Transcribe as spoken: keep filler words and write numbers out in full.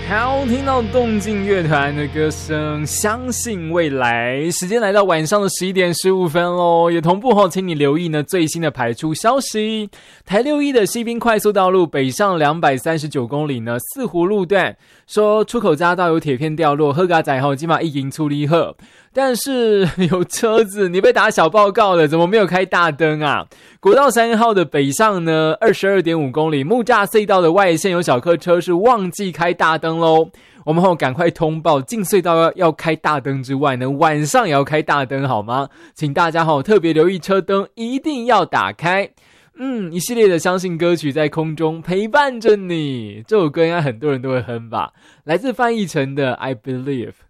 好，听到动静乐团的歌声，相信未来。时间来到晚上的十一点十五分咯，也同步后，请你留意呢最新的排出消息。台六一的西滨快速道路北上两百三十九公里呢，四湖路段说出口匝道有铁片掉落，喝嘎仔后今晚已经处理好。但是有车子，你被打小报告了，怎么没有开大灯啊？国道三号的北上呢 二十二点五公里，木栅隧道的外线有小客车是忘记开大灯咯。我们后赶快通报，进隧道 要, 要开大灯之外呢，晚上也要开大灯好吗？请大家后特别留意车灯一定要打开。嗯，一系列的相信歌曲在空中陪伴着你，这首歌应该很多人都会哼吧，来自范逸臣的 I Believe。